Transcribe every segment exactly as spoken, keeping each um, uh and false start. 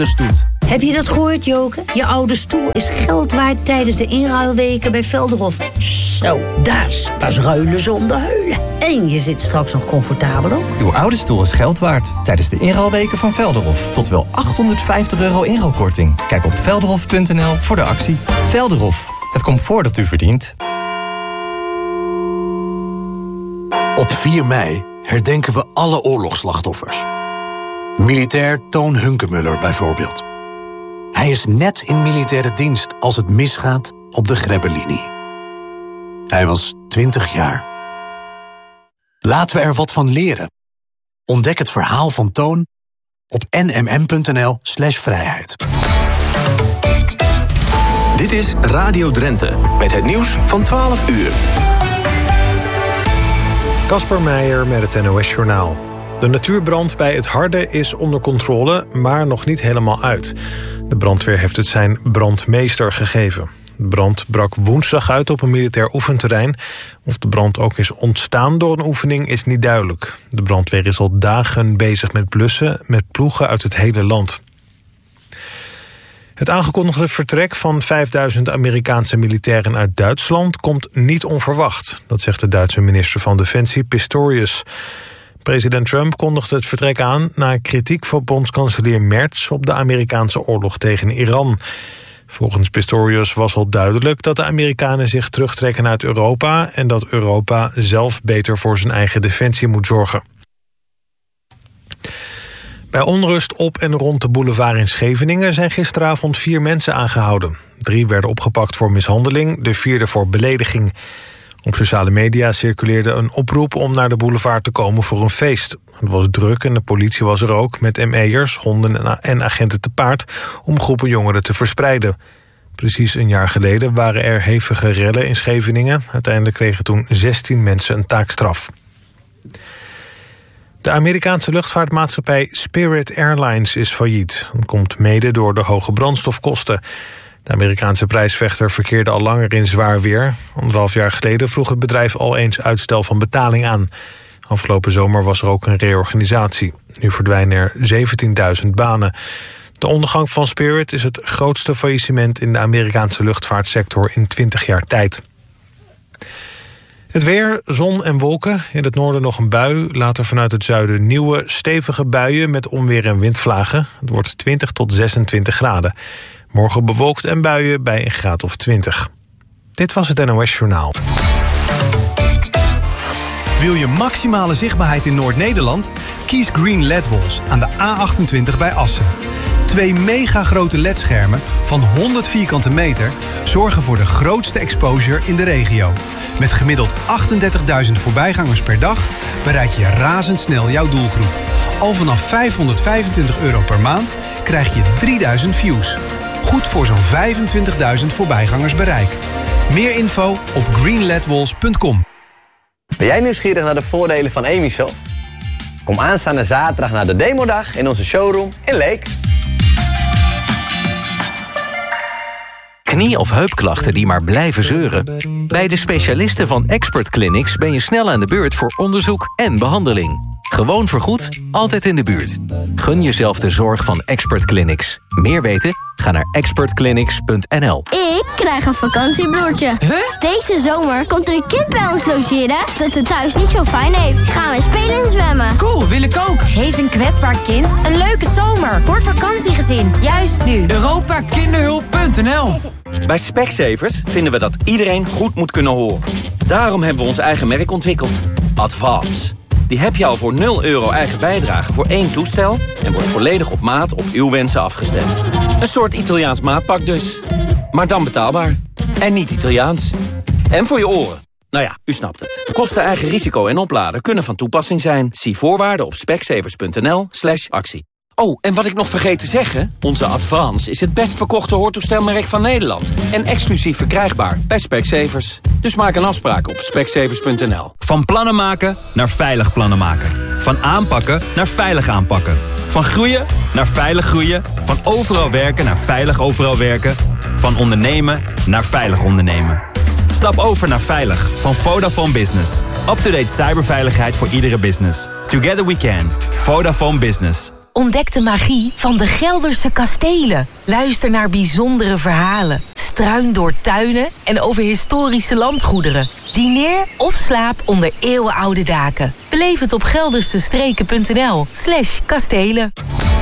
stoet. Heb je dat gehoord, Joke? Je oude stoel is geld waard tijdens de inruilweken bij Velderhof. Zo, dat is pas ruilen zonder huilen. En je zit straks nog comfortabel ook. Uw oude stoel is geld waard tijdens de inruilweken van Velderhof. Tot wel achthonderdvijftig euro inruilkorting. Kijk op velderhof punt n l voor de actie. Velderhof, het comfort dat u verdient. Op vier mei herdenken we alle oorlogsslachtoffers. Militair Toon Hunkemuller bijvoorbeeld. Hij is net in militaire dienst als het misgaat op de Grebbelinie. Hij was twintig jaar. Laten we er wat van leren. Ontdek het verhaal van Toon op n m m punt n l slash vrijheid. Dit is Radio Drenthe met het nieuws van twaalf uur. Kasper Meijer met het N O S-journaal. De natuurbrand bij het Harde is onder controle, maar nog niet helemaal uit. De brandweer heeft het zijn brandmeester gegeven. De brand brak woensdag uit op een militair oefenterrein. Of de brand ook is ontstaan door een oefening is niet duidelijk. De brandweer is al dagen bezig met blussen met ploegen uit het hele land. Het aangekondigde vertrek van vijfduizend Amerikaanse militairen uit Duitsland komt niet onverwacht. Dat zegt de Duitse minister van Defensie Pistorius. President Trump kondigde het vertrek aan na kritiek van bondskanselier Merz op de Amerikaanse oorlog tegen Iran. Volgens Pistorius was al duidelijk dat de Amerikanen zich terugtrekken uit Europa en dat Europa zelf beter voor zijn eigen defensie moet zorgen. Bij onrust op en rond de boulevard in Scheveningen zijn gisteravond vier mensen aangehouden. Drie werden opgepakt voor mishandeling, de vierde voor belediging. Op sociale media circuleerde een oproep om naar de boulevard te komen voor een feest. Het was druk en de politie was er ook met M E'ers, honden en agenten te paard om groepen jongeren te verspreiden. Precies een jaar geleden waren er hevige rellen in Scheveningen. Uiteindelijk kregen toen zestien mensen een taakstraf. De Amerikaanse luchtvaartmaatschappij Spirit Airlines is failliet. Dat komt mede door de hoge brandstofkosten. De Amerikaanse prijsvechter verkeerde al langer in zwaar weer. Anderhalf jaar geleden vroeg het bedrijf al eens uitstel van betaling aan. Afgelopen zomer was er ook een reorganisatie. Nu verdwijnen er zeventienduizend banen. De ondergang van Spirit is het grootste faillissement in de Amerikaanse luchtvaartsector in twintig jaar tijd. Het weer, zon en wolken. In het noorden nog een bui. Later vanuit het zuiden nieuwe, stevige buien met onweer en windvlagen. Het wordt twintig tot zesentwintig graden. Morgen bewolkt en buien bij een graad of twintig. Dit was het N O S-journaal. Wil je maximale zichtbaarheid in Noord-Nederland? Kies Green L E D-Walls aan de A achtentwintig bij Assen. Twee mega grote L E D-schermen van honderd vierkante meter zorgen voor de grootste exposure in de regio. Met gemiddeld achtendertigduizend voorbijgangers per dag bereik je razendsnel jouw doelgroep. Al vanaf vijfhonderdvijfentwintig euro per maand krijg je drieduizend views. Goed voor zo'n vijfentwintigduizend voorbijgangers bereik. Meer info op green led walls punt com. Ben jij nieuwsgierig naar de voordelen van Emisoft? Kom aanstaande zaterdag naar de demodag in onze showroom in Leek. Knie- of heupklachten die maar blijven zeuren? Bij de specialisten van Expert Clinics ben je snel aan de beurt voor onderzoek en behandeling. Gewoon vergoed, altijd in de buurt. Gun jezelf de zorg van Expert Clinics. Meer weten? Ga naar expert clinics punt n l. Ik krijg een vakantiebroertje. Huh? Deze zomer komt er een kind bij ons logeren dat het thuis niet zo fijn heeft. Gaan we spelen en zwemmen. Cool, wil ik ook. Geef een kwetsbaar kind een leuke zomer. Voor het vakantiegezin, juist nu. europa kinderhulp punt n l. Bij Specsavers vinden we dat iedereen goed moet kunnen horen. Daarom hebben we ons eigen merk ontwikkeld. Advance. Die heb je al voor nul euro eigen bijdrage voor één toestel en wordt volledig op maat op uw wensen afgestemd. Een soort Italiaans maatpak dus. Maar dan betaalbaar. En niet Italiaans. En voor je oren. Nou ja, u snapt het. Kosten, eigen risico en opladen kunnen van toepassing zijn. Zie voorwaarden op specsavers punt n l slash actie. Oh, en wat ik nog vergeet te zeggen, onze Advance is het best verkochte hoortoestelmerk van Nederland. En exclusief verkrijgbaar bij Specsavers. Dus maak een afspraak op specsavers punt n l. Van plannen maken naar veilig plannen maken. Van aanpakken naar veilig aanpakken. Van groeien naar veilig groeien. Van overal werken naar veilig overal werken. Van ondernemen naar veilig ondernemen. Stap over naar Veilig van Vodafone Business. Up-to-date cyberveiligheid voor iedere business. Together we can. Vodafone Business. Ontdek de magie van de Gelderse kastelen. Luister naar bijzondere verhalen. Struin door tuinen en over historische landgoederen. Dineer of slaap onder eeuwenoude daken. Beleef het op geldersestreken.nl slash kastelen.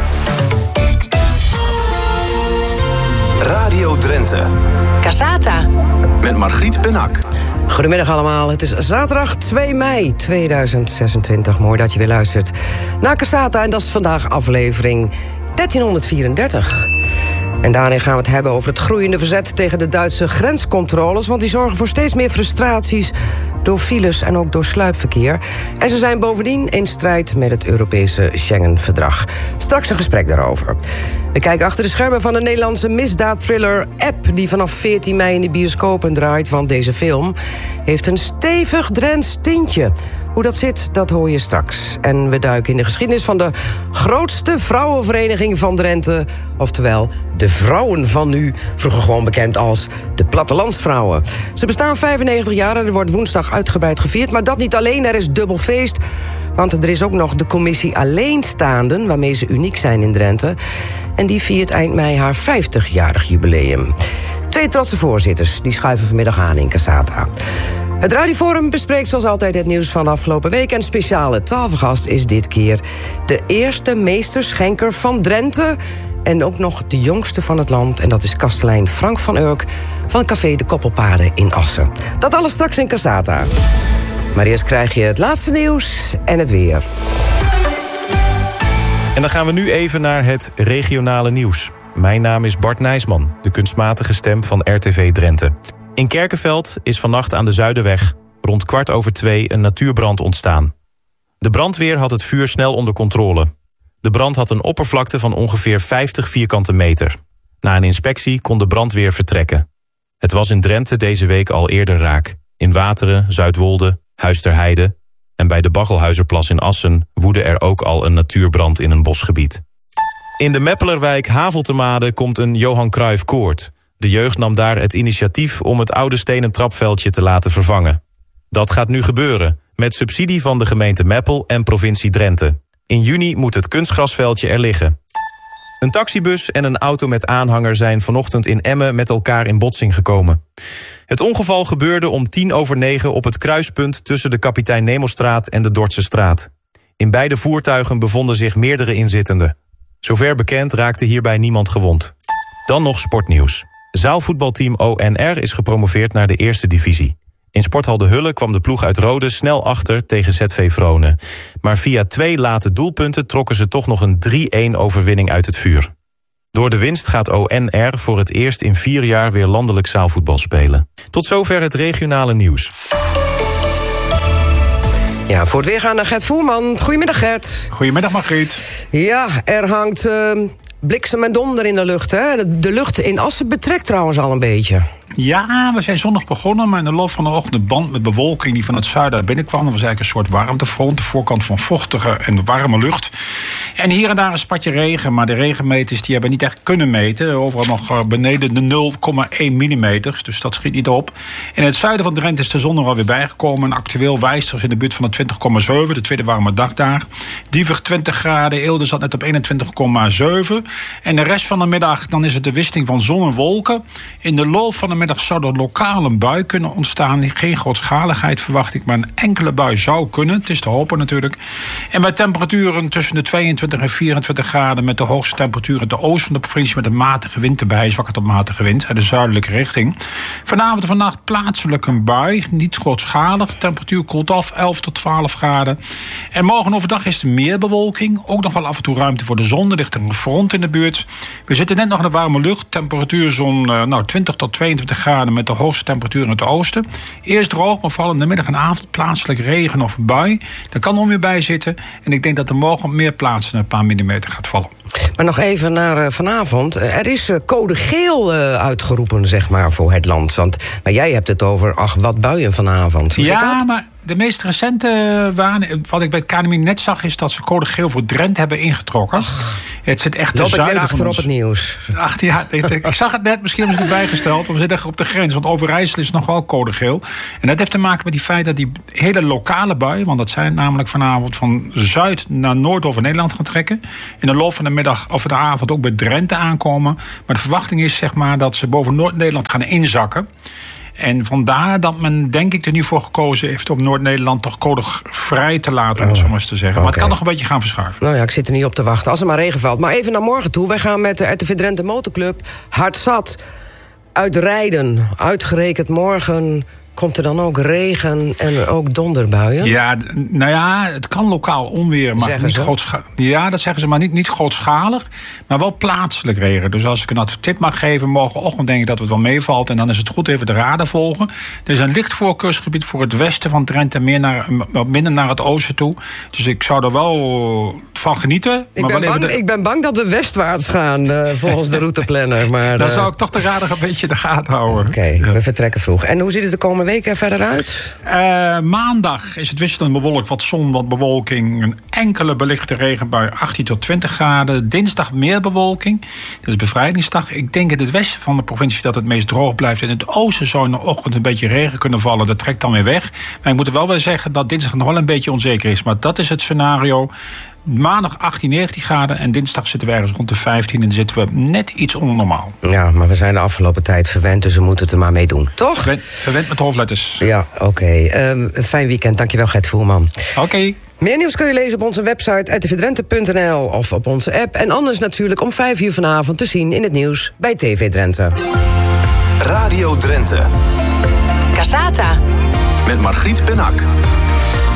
Radio Drenthe. Casata. Met Margriet Benak. Goedemiddag allemaal, het is zaterdag twee mei tweeduizend zesentwintig. Mooi dat je weer luistert naar Casata en dat is vandaag aflevering dertienhonderdvierendertig. En daarin gaan we het hebben over het groeiende verzet tegen de Duitse grenscontroles, want die zorgen voor steeds meer frustraties door files en ook door sluipverkeer. En ze zijn bovendien in strijd met het Europese Schengen-verdrag. Straks een gesprek daarover. We kijken achter de schermen van de Nederlandse misdaadthriller App, die vanaf veertien mei in de bioscopen draait, want deze film heeft een stevig Drents tintje. Hoe dat zit, dat hoor je straks. En we duiken in de geschiedenis van de grootste vrouwenvereniging van Drenthe. Oftewel, de Vrouwen van Nu, vroeger gewoon bekend als de Plattelandsvrouwen. Ze bestaan vijfennegentig jaar en er wordt woensdag uitgebreid gevierd. Maar dat niet alleen, er is dubbel feest. Want er is ook nog de commissie Alleenstaanden, waarmee ze uniek zijn in Drenthe. En die viert eind mei haar vijftigjarig jubileum. Twee trotse voorzitters, die schuiven vanmiddag aan in Casata. Het Radioforum bespreekt zoals altijd het nieuws van de afgelopen week. En speciale tafelgast is dit keer de eerste meesterschenker van Drenthe. En ook nog de jongste van het land. En dat is kastelein Frank van Urk van Café de Koppelpaden in Assen. Dat alles straks in Casata. Maar eerst krijg je het laatste nieuws en het weer. En dan gaan we nu even naar het regionale nieuws. Mijn naam is Bart Nijsman, de kunstmatige stem van R T V Drenthe. In Kerkenveld is vannacht aan de Zuiderweg rond kwart over twee een natuurbrand ontstaan. De brandweer had het vuur snel onder controle. De brand had een oppervlakte van ongeveer vijftig vierkante meter. Na een inspectie kon de brandweer vertrekken. Het was in Drenthe deze week al eerder raak. In Wateren, Zuidwolde, Huis ter Heide en bij de Baggelhuizerplas in Assen woedde er ook al een natuurbrand in een bosgebied. In de Meppelerwijk Haveltemade komt een Johan Cruijff Koord. De jeugd nam daar het initiatief om het oude stenen trapveldje te laten vervangen. Dat gaat nu gebeuren, met subsidie van de gemeente Meppel en provincie Drenthe. In juni moet het kunstgrasveldje er liggen. Een taxibus en een auto met aanhanger zijn vanochtend in Emmen met elkaar in botsing gekomen. Het ongeval gebeurde om tien over negen op het kruispunt tussen de Kapitein Nemostraat en de Dordtse straat. In beide voertuigen bevonden zich meerdere inzittenden. Zover bekend raakte hierbij niemand gewond. Dan nog sportnieuws. Zaalvoetbalteam O N R is gepromoveerd naar de eerste divisie. In Sporthal de Hulle kwam de ploeg uit Rode snel achter tegen Z V Vronen. Maar via twee late doelpunten trokken ze toch nog een drie-een overwinning uit het vuur. Door de winst gaat O N R voor het eerst in vier jaar weer landelijk zaalvoetbal spelen. Tot zover het regionale nieuws. Ja, voor het weer gaan naar Gert Voerman. Goedemiddag, Gert. Goedemiddag, Margriet. Ja, er hangt uh, bliksem en donder in de lucht, hè? De, de lucht in Assen betrekt trouwens al een beetje. Ja, we zijn zonnig begonnen, maar in de loop van de ochtend een band met bewolking die van het zuiden binnenkwam. Dat was eigenlijk een soort warmtefront, de voorkant van vochtige en warme lucht. En hier en daar een spatje regen, maar de regenmeters die hebben niet echt kunnen meten. Overal nog beneden de nul komma één millimeter, dus dat schiet niet op. In het zuiden van Drenthe is de zon er alweer bijgekomen. En actueel wijst er in de buurt van de twintig komma zeven, de tweede warme dag daar. Diever twintig graden, Eelde zat net op eenentwintig komma zeven. En de rest van de middag, dan is het de wisseling van zon en wolken. In de loop van de middag zou er lokaal een bui kunnen ontstaan. Geen grootschaligheid verwacht ik, maar een enkele bui zou kunnen. Het is te hopen natuurlijk. En bij temperaturen tussen de tweeëntwintig en vierentwintig graden... met de hoogste temperatuur in de oost van de provincie... met een matige wind erbij, zwakker tot matige wind... uit de zuidelijke richting. Vanavond en vannacht plaatselijk een bui, niet grootschalig. Temperatuur koelt af, elf tot twaalf graden. En morgen overdag is er meer bewolking. Ook nog wel af en toe ruimte voor de zon. Er ligt een front in de buurt. We zitten net nog in de warme lucht. Temperatuur zo'n nou, twintig tot tweeëntwintig graden... met de hoogste temperatuur in het oosten. Eerst droog, maar vooral in de middag en avond plaatselijk regen of een bui. Daar kan onweer bij zitten. En ik denk dat er morgen op meer plaatsen een paar millimeter gaat vallen. Maar nog even naar uh, vanavond. Er is uh, code geel uh, uitgeroepen, zeg maar, voor het land. Want maar jij hebt het over, ach, wat buien vanavond. Hoe ja, zit dat? maar de meest recente waan, wat ik bij het K N M I net zag, is dat ze code geel voor Drenthe hebben ingetrokken. Ach, het zit echt te loop ik zuiden weer achter van op ons. het nieuws. Ach, ja, ik, ik zag het net, misschien hebben ze het bijgesteld. Want we zitten op de grens, want Overijssel is nog wel code geel. En dat heeft te maken met die feit dat die hele lokale buien, want dat zijn namelijk vanavond van zuid naar noord over Nederland gaan trekken. In de loop van de middag of de avond ook bij Drenthe aankomen. Maar de verwachting is zeg maar dat ze boven Noord-Nederland gaan inzakken. En vandaar dat men, denk ik, er nu voor gekozen heeft om Noord-Nederland toch code vrij te laten, om het zo maar eens te zeggen. Maar Okay. het kan nog een beetje gaan verschuiven. Nou ja, ik zit er niet op te wachten als er maar regen valt. Maar even naar morgen toe. Wij gaan met de R T V Drenthe Motorclub hard zat uitrijden. Uitgerekend morgen komt er dan ook regen en ook donderbuien. Ja, d- nou ja, het kan lokaal onweer, maar Zeggen niet ze? grootschalig. Ja, dat zeggen ze, maar niet, niet grootschalig, maar wel plaatselijk regen. Dus als ik een tip mag geven, morgenochtend denk ik dat het wel meevalt. En dan is het goed even de radar volgen. Er is een licht voorkeursgebied voor het westen van Drenthe, meer naar, wat minder naar het oosten toe. Dus ik zou er wel van genieten. Ik maar ben, wel bang, even de- ik ben bang dat we westwaarts gaan, uh, volgens de routeplanner. Maar, Dan uh, zou ik toch de radar een beetje in de gaten houden. Oké, okay, we vertrekken vroeg. En hoe ziet het de komende week er verder uit? Uh, maandag is het wisselend bewolkt, wat zon, wat bewolking. Een enkele belichte regenbui, achttien tot twintig graden. Dinsdag meer bewolking. Dat is bevrijdingsdag. Ik denk in het westen van de provincie dat het meest droog blijft. In het oosten zou in de ochtend een beetje regen kunnen vallen. Dat trekt dan weer weg. Maar ik moet er wel wel zeggen dat dinsdag nog wel een beetje onzeker is. Maar dat is het scenario. Maandag achttien, negentien graden en dinsdag zitten we ergens rond de vijftien... en dan zitten we net iets onder normaal. Ja, maar we zijn de afgelopen tijd verwend, dus we moeten het er maar mee doen. Toch? Verwend, verwend met hoofdletters. Ja, oké. Okay. Um, een fijn weekend. Dankjewel, Gert Voerman. Oké. Okay. Meer nieuws kun je lezen op onze website r t v drenthe punt n l of op onze app. En anders natuurlijk om vijf uur vanavond te zien in het nieuws bij T V Drenthe. Radio Drenthe. Casata. Met Margriet Benak.